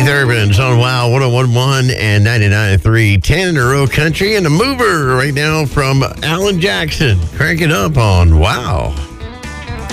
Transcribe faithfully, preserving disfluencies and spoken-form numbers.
Keith Urban's on Wow one oh one point one and ninety-nine point three. ten in a row country and a mover right now from Alan Jackson. Crank it up on Wow.